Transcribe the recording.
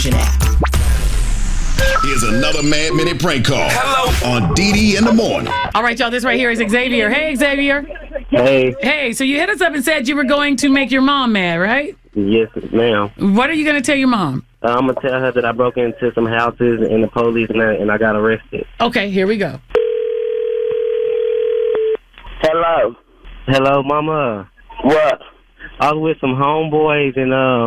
Motion app. Here's another Mad Minute prank call. Hello. On DD in the morning. All right, y'all, this right here is Xavier. Hey, Xavier. Hey. Hey, so you hit us up and said you were going to make your mom mad, right? Yes, ma'am. What are you going to tell your mom? I'm going to tell her that I broke into some houses and the police and I got arrested. Okay, here we go. Hello. Hello, Mama. What? I was with some homeboys and